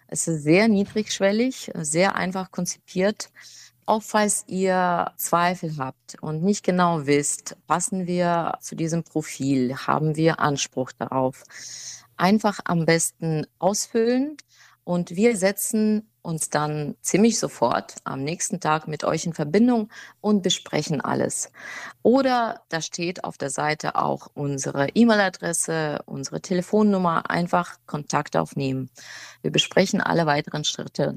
Es ist sehr niedrigschwellig, sehr einfach konzipiert. Auch falls ihr Zweifel habt und nicht genau wisst, passen wir zu diesem Profil, haben wir Anspruch darauf, einfach am besten ausfüllen und wir setzen uns dann ziemlich sofort am nächsten Tag mit euch in Verbindung und besprechen alles. Oder da steht auf der Seite auch unsere E-Mail-Adresse, unsere Telefonnummer, einfach Kontakt aufnehmen. Wir besprechen alle weiteren Schritte.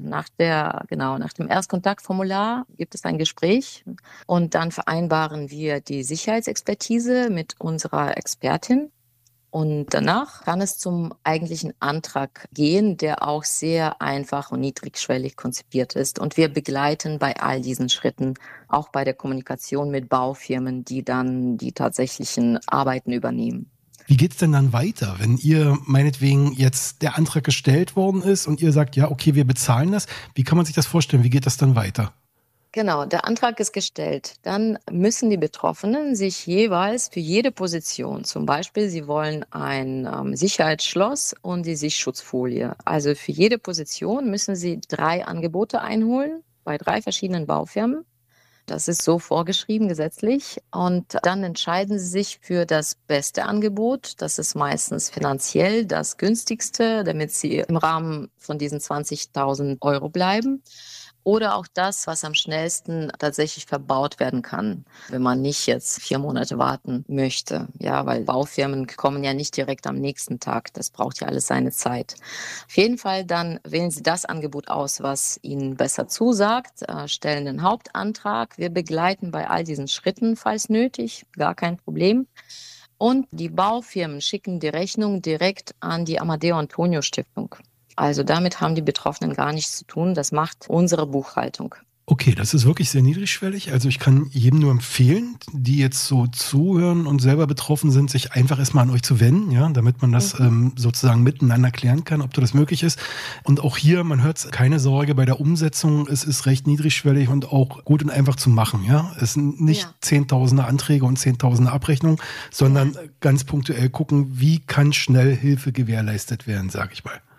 Nach dem Erstkontaktformular gibt es ein Gespräch und dann vereinbaren wir die Sicherheitsexpertise mit unserer Expertin. Und danach kann es zum eigentlichen Antrag gehen, der auch sehr einfach und niedrigschwellig konzipiert ist. Und wir begleiten bei all diesen Schritten, auch bei der Kommunikation mit Baufirmen, die dann die tatsächlichen Arbeiten übernehmen. Wie geht's denn dann weiter, wenn ihr meinetwegen jetzt der Antrag gestellt worden ist und ihr sagt, ja, okay, wir bezahlen das? Wie kann man sich das vorstellen? Wie geht das dann weiter? Genau, der Antrag ist gestellt. Dann müssen die Betroffenen sich jeweils für jede Position, zum Beispiel, sie wollen ein Sicherheitsschloss und die Sichtsschutzfolie. Also für jede Position müssen sie 3 Angebote einholen bei 3 verschiedenen Baufirmen. Das ist so vorgeschrieben gesetzlich. Und dann entscheiden sie sich für das beste Angebot. Das ist meistens finanziell das günstigste, damit sie im Rahmen von diesen 20.000 Euro bleiben. Oder auch das, was am schnellsten tatsächlich verbaut werden kann, wenn man nicht jetzt 4 Monate warten möchte. Ja, weil Baufirmen kommen ja nicht direkt am nächsten Tag. Das braucht ja alles seine Zeit. Auf jeden Fall dann wählen Sie das Angebot aus, was Ihnen besser zusagt, stellen den Hauptantrag. Wir begleiten bei all diesen Schritten, falls nötig, gar kein Problem. Und die Baufirmen schicken die Rechnung direkt an die Amadeo Antonio Stiftung. Also damit haben die Betroffenen gar nichts zu tun. Das macht unsere Buchhaltung. Okay, das ist wirklich sehr niedrigschwellig. Also ich kann jedem nur empfehlen, die jetzt so zuhören und selber betroffen sind, sich einfach erstmal an euch zu wenden, ja, damit man das sozusagen miteinander klären kann, ob das möglich ist. Und auch hier, man hört, keine Sorge bei der Umsetzung, es ist recht niedrigschwellig und auch gut und einfach zu machen, ja. Es sind nicht Zehntausende Anträge und Zehntausende Abrechnungen, sondern ganz punktuell gucken, wie kann schnell Hilfe gewährleistet werden, sage ich mal.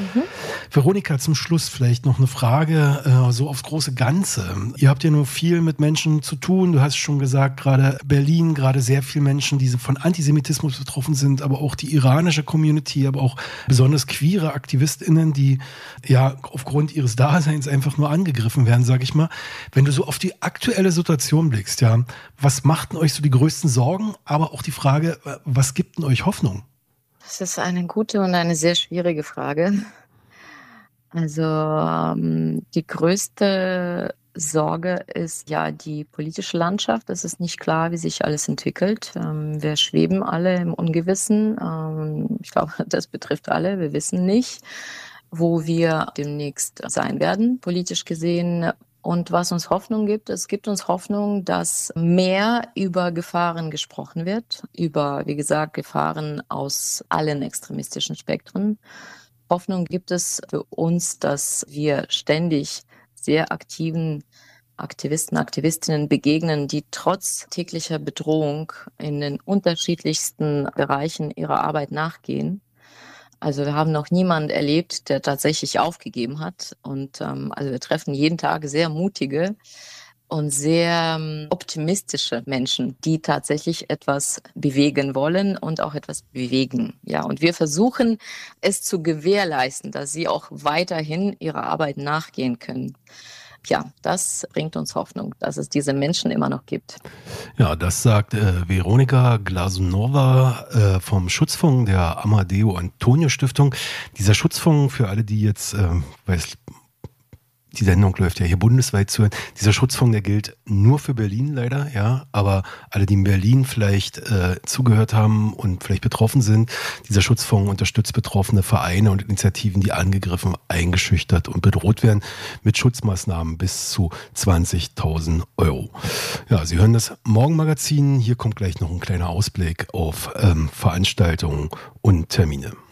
Veronika, zum Schluss vielleicht noch eine Frage, so aufs große Ganze. Ihr habt ja nur viel mit Menschen zu tun. Du hast schon gesagt, gerade Berlin, gerade sehr viele Menschen, die von Antisemitismus betroffen sind, aber auch die iranische Community, aber auch besonders queere AktivistInnen, die ja aufgrund ihres Daseins einfach nur angegriffen werden, sage ich mal. Wenn du so auf die aktuelle Situation blickst, ja, was macht denn euch so die größten Sorgen? Aber auch die Frage, was gibt denn euch Hoffnung? Das ist eine gute und eine sehr schwierige Frage. Also die größte Sorge ist ja die politische Landschaft. Es ist nicht klar, wie sich alles entwickelt. Wir schweben alle im Ungewissen. Ich glaube, das betrifft alle. Wir wissen nicht, wo wir demnächst sein werden, politisch gesehen. Und was uns Hoffnung gibt, es gibt uns Hoffnung, dass mehr über Gefahren gesprochen wird, über, wie gesagt, Gefahren aus allen extremistischen Spektren. Hoffnung gibt es für uns, dass wir ständig sehr aktiven Aktivisten, Aktivistinnen begegnen, die trotz täglicher Bedrohung in den unterschiedlichsten Bereichen ihrer Arbeit nachgehen. Also wir haben noch niemanden erlebt, der tatsächlich aufgegeben hat. Und also wir treffen jeden Tag sehr mutige und sehr optimistische Menschen, die tatsächlich etwas bewegen wollen und auch etwas bewegen. Ja, und wir versuchen es zu gewährleisten, dass sie auch weiterhin ihrer Arbeit nachgehen können. Ja, das bringt uns Hoffnung, dass es diese Menschen immer noch gibt. Ja, das sagt Veronika Glasunova vom Schutzfonds der Amadeo Antonio Stiftung. Dieser Schutzfonds, für alle, die jetzt, die Sendung läuft ja hier bundesweit zu hören. Dieser Schutzfonds, der gilt nur für Berlin leider, ja. Aber alle, die in Berlin vielleicht zugehört haben und vielleicht betroffen sind, dieser Schutzfonds unterstützt betroffene Vereine und Initiativen, die angegriffen, eingeschüchtert und bedroht werden mit Schutzmaßnahmen bis zu 20.000 Euro. Ja, Sie hören das Morgenmagazin. Hier kommt gleich noch ein kleiner Ausblick auf Veranstaltungen und Termine.